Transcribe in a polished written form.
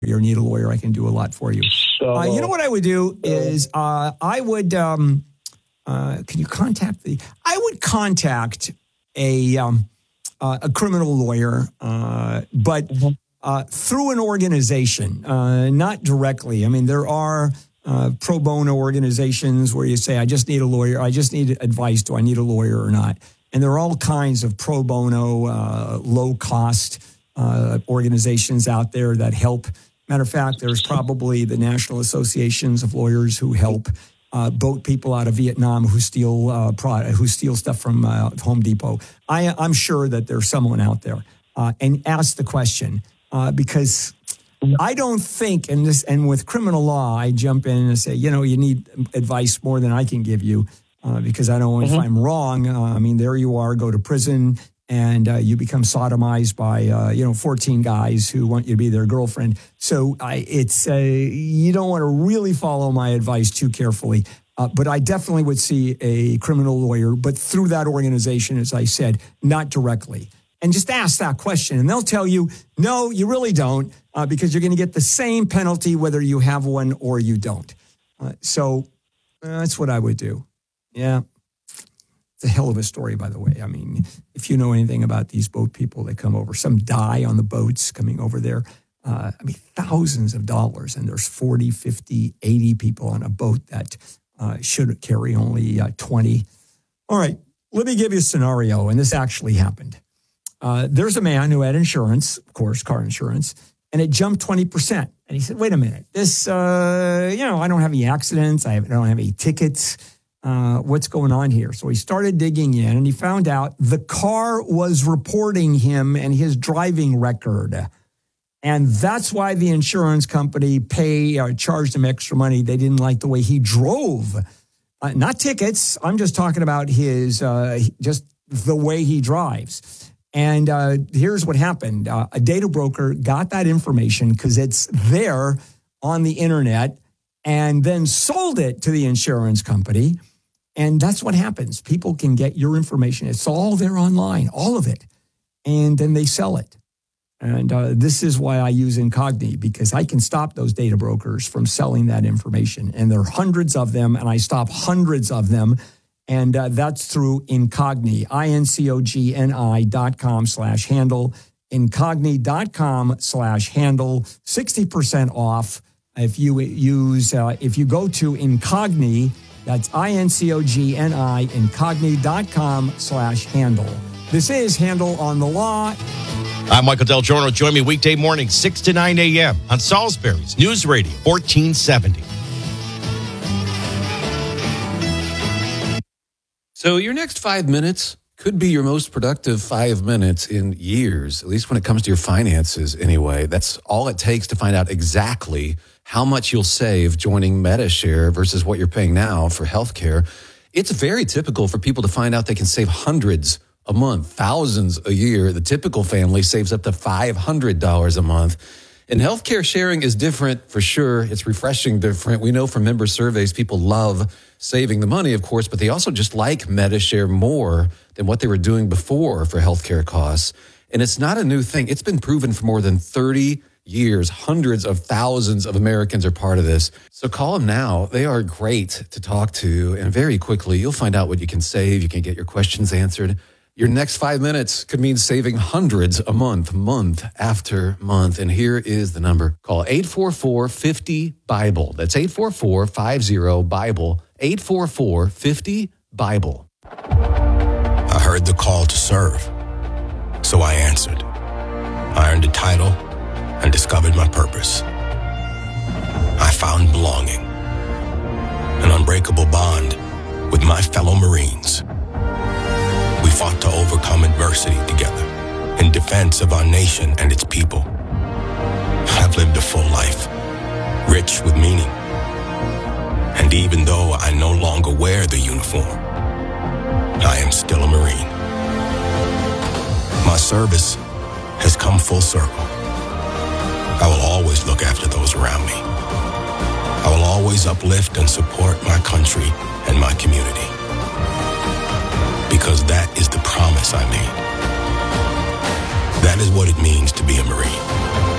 you need a lawyer, I can do a lot for you. So, you know what I would do is I would, can you contact I would contact a criminal lawyer, but through an organization, not directly. I mean, there are pro bono organizations where you say, I just need a lawyer. I just need advice. Do I need a lawyer or not? And there are all kinds of pro bono, low cost organizations out there that help. Matter of fact, there's probably the National Associations of Lawyers who help boat people out of Vietnam who steal stuff from Home Depot. I'm sure that there's someone out there, and ask the question because I don't think and with criminal law, I jump in and say, you need advice more than I can give you because I don't. If I'm wrong, I mean, there you are, go to prison. And you become sodomized by 14 guys who want you to be their girlfriend. So you don't want to really follow my advice too carefully. But I definitely would see a criminal lawyer, but through that organization, as I said, not directly. And just ask that question, and they'll tell you, no, you really don't, because you're going to get the same penalty whether you have one or you don't. So that's what I would do. Yeah. It's a hell of a story, by the way. I mean, if you know anything about these boat people that come over, some die on the boats coming over there. Thousands of dollars, and there's 40, 50, 80 people on a boat that should carry only 20. All right, let me give you a scenario, and this actually happened. There's a man who had insurance, of course, car insurance, and it jumped 20%. And he said, wait a minute, this, I don't have any accidents. I don't have any tickets. What's going on here? So he started digging in, and he found out the car was reporting him and his driving record. And that's why the insurance company charged him extra money. They didn't like the way he drove. Not tickets. I'm just talking about his, just the way he drives. And here's what happened. A data broker got that information because it's there on the internet and then sold it to the insurance company. And that's what happens. People can get your information. It's all there online, all of it. And then they sell it. And this is why I use Incogni, because I can stop those data brokers from selling that information. And there are hundreds of them, and I stop hundreds of them. And that's through Incogni, incogni.com/handle, incogni.com/handle, 60% off. If you go to Incogni, that's INCOGNI, incogni.com/handle. This is Handle on the Law. I'm Michael Del Giorno. Join me weekday morning, 6 to 9 a.m. on Salisbury's News Radio, 1470. So your next 5 minutes could be your most productive 5 minutes in years, at least when it comes to your finances anyway. That's all it takes to find out exactly how much you'll save joining Medi-Share versus what you're paying now for healthcare. It's very typical for people to find out they can save hundreds a month, thousands a year. The typical family saves up to $500 a month. And healthcare sharing is different for sure. It's refreshing different. We know from member surveys, people love saving the money, of course, but they also just like Medi-Share more than what they were doing before for healthcare costs. And it's not a new thing. It's been proven for more than 30 years. Hundreds of thousands of Americans are part of this. So call them now. They are great to talk to. And very quickly, you'll find out what you can save. You can get your questions answered. Your next 5 minutes could mean saving hundreds a month, month after month. And here is the number. Call 844-50-BIBLE. That's 844-50-BIBLE. 844-50-BIBLE. I heard the call to serve, so I answered. I earned a title and discovered my purpose. I found belonging, an unbreakable bond with my fellow Marines. We fought to overcome adversity together in defense of our nation and its people. I've lived a full life, rich with meaning. And even though I no longer wear the uniform, I am still a Marine. My service has come full circle. I will always look after those around me. I will always uplift and support my country and my community. Because that is the promise I made. That is what it means to be a Marine.